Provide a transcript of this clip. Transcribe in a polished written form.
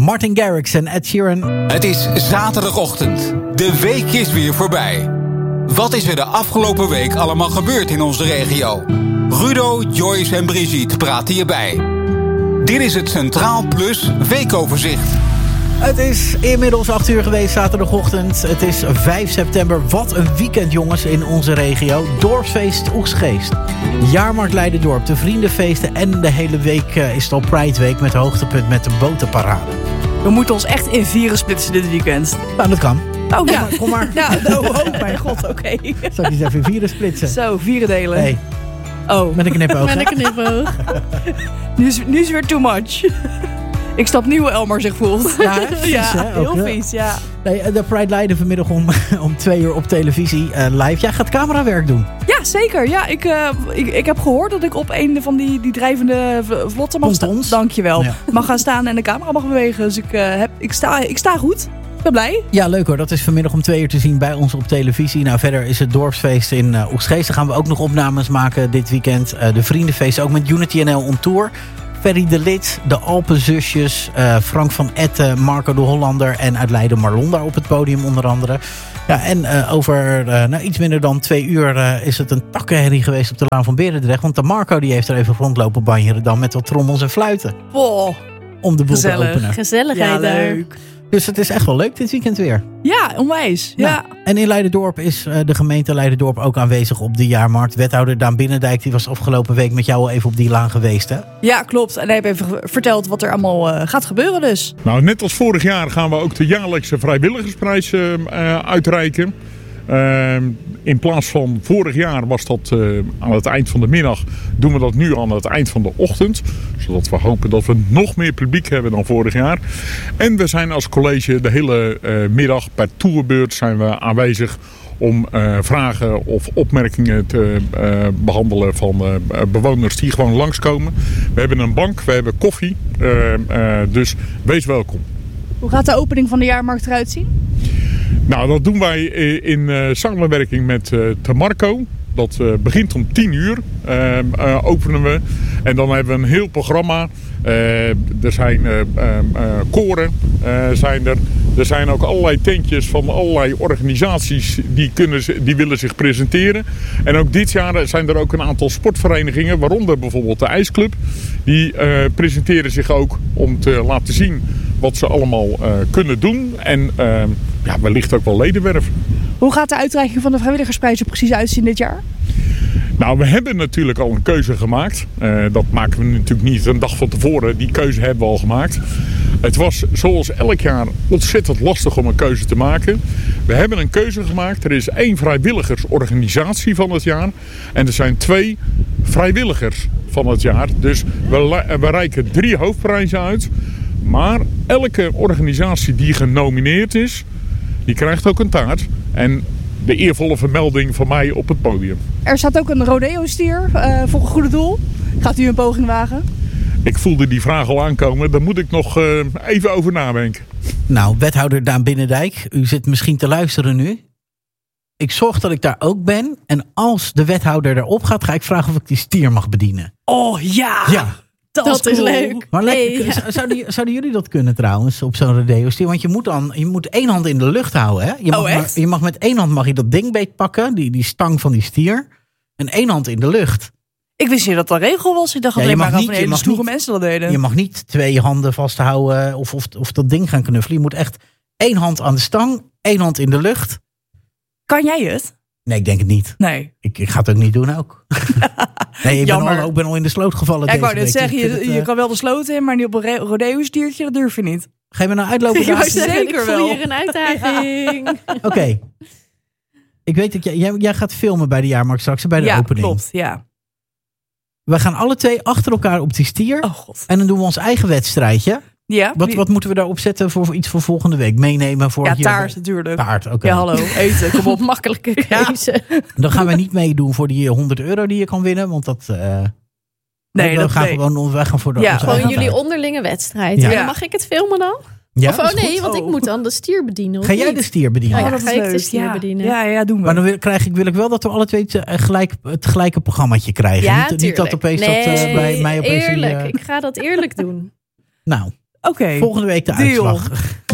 Martin Garrix en Ed Sheeran. Het is zaterdagochtend. De week is weer voorbij. Wat is er de afgelopen week allemaal gebeurd in onze regio? Rudo, Joyce en Brigitte praten hierbij. Dit is het Centraal Plus weekoverzicht. Het is inmiddels 8 uur geweest, zaterdagochtend. Het is 5 september. Wat een weekend, jongens, in onze regio. Dorpsfeest Oegstgeest. Jaarmarkt Leiderdorp, de vriendenfeesten en de hele week is het al Pride Week met hoogtepunt met de botenparade. We moeten ons echt in vieren splitsen dit weekend. Nou, dat kan. Oh ja, kom maar. Ja, mijn god, oké. Zal ik eens even in vieren splitsen? Zo, vieren delen. Hey. Oh. Met een knipoog. Met een knipoog. Nu is weer too much. Ik snap niet hoe Elmar zich voelt. Ja, vies, ja, hè? heel Ook, vies, ja. Nee, de Pride Leiden vanmiddag om 2 uur op televisie live. Jij gaat camerawerk doen. Ja, zeker. Ja, ik heb gehoord dat ik op een van die drijvende vlotten mag staan. Dankjewel. Ja. Mag gaan staan en de camera mag bewegen. Dus ik sta goed. Ik ben blij. Ja, leuk hoor. Dat is vanmiddag om 2 uur te zien bij ons op televisie. Nou, verder is het dorpsfeest in Oegstgeest. Daar gaan we ook nog opnames maken dit weekend. De vriendenfeest ook met Unity NL on tour. Ferry de Lid, de Alpenzusjes, Frank van Etten, Marco de Hollander en uit Leiden Marlon daar op het podium onder andere. Ja, en over iets minder dan 2 uur is het een takkenherrie geweest op de Laan van Berendrecht. Want de Marco die heeft er even rondlopen banjeren dan met wat trommels en fluiten. Oh, om de boel te openen. Gezelligheid ja, leuk. Dus het is echt wel leuk dit weekend weer. Ja, onwijs. Ja. Nou, en in Leiderdorp is de gemeente Leiderdorp ook aanwezig op de jaarmarkt. Wethouder Daan Binnendijk die was afgelopen week met jou al even op die laan geweest, hè? Ja, klopt. En hij heeft even verteld wat er allemaal gaat gebeuren dus. Nou, net als vorig jaar gaan we ook de jaarlijkse vrijwilligersprijs uitreiken. In plaats van vorig jaar was dat aan het eind van de middag, doen we dat nu aan het eind van de ochtend. Zodat we hopen dat we nog meer publiek hebben dan vorig jaar. En we zijn als college de hele middag per toerbeurt zijn we aanwezig om vragen of opmerkingen te behandelen van bewoners die gewoon langskomen. We hebben een bank, we hebben koffie, dus wees welkom. Hoe gaat de opening van de jaarmarkt eruit zien? Nou, dat doen wij in samenwerking met Tamarco. Dat begint om 10 uur, openen we. En dan hebben we een heel programma. Er zijn koren, er zijn ook allerlei tentjes van allerlei organisaties die willen zich presenteren. En ook dit jaar zijn er ook een aantal sportverenigingen, waaronder bijvoorbeeld de IJsclub. Die presenteren zich ook om te laten zien wat ze allemaal kunnen doen. En wellicht ook wel ledenwerven. Hoe gaat de uitreiking van de vrijwilligersprijs er precies uitzien dit jaar? Nou, we hebben natuurlijk al een keuze gemaakt. Dat maken we natuurlijk niet een dag van tevoren. Die keuze hebben we al gemaakt. Het was zoals elk jaar ontzettend lastig om een keuze te maken. We hebben een keuze gemaakt. Er is 1 vrijwilligersorganisatie van het jaar. En er zijn 2 vrijwilligers van het jaar. Dus we reiken 3 hoofdprijzen uit. Maar elke organisatie die genomineerd is, die krijgt ook een taart. En de eervolle vermelding van mij op het podium. Er staat ook een rodeo-stier voor een goede doel. Gaat u een poging wagen? Ik voelde die vraag al aankomen. Daar moet ik nog even over nadenken. Nou, wethouder Daan Binnendijk, u zit misschien te luisteren nu. Ik zorg dat ik daar ook ben. En als de wethouder erop gaat, ga ik vragen of ik die stier mag bedienen. Oh ja! Ja. Dat is leuk. Maar zouden jullie dat kunnen trouwens op zo'n rodeo-stier? Want je moet 1 hand in de lucht houden. Hè? Je mag met 1 hand dat dingbeet pakken, die stang van die stier. En 1 hand in de lucht. Ik wist niet dat dat regel was. Ik dacht alleen maar dat hele stoere mensen dat deden. Je mag niet 2 handen vasthouden of dat ding gaan knuffelen. Je moet echt 1 hand aan de stang, 1 hand in de lucht. Kan jij het? Nee, ik denk het niet. Nee. Ik ga het ook niet doen ook. Nee, ik ben al in de sloot gevallen. Ik wou net zeggen, je kan wel de sloot in, maar niet op een rodeo-stiertje, dat durf je niet. Ga je me nou uitlopen? Zeker wel. Hier een uitdaging. Ja. Oké. Ik weet dat jij gaat filmen bij de jaarmarkt straks, bij de opening. Klopt, ja. We gaan alle 2 achter elkaar op die stier. Oh god. En dan doen we ons eigen wedstrijdje. Ja. Wat moeten we daarop zetten voor iets voor volgende week? Meenemen voor taart natuurlijk. Taart, oké. Ja, hallo, eten. Kom op, makkelijke keuze. Dan gaan we niet meedoen voor die €100 die je kan winnen, want dat... wij gaan voor de... Ja, gewoon jullie onderlinge wedstrijd. Ja. Dan mag ik het filmen dan? Ja, want ik moet dan de stier bedienen. Ga jij de stier bedienen? Ja, ga ik de stier bedienen. Ja, doen we. Maar dan wil ik wel dat we alle 2 het gelijke programmaatje krijgen. Ja, niet dat opeens dat bij mij opeens... Eerlijk, ik ga dat eerlijk doen. Nou. Oké. Volgende week de uitslag.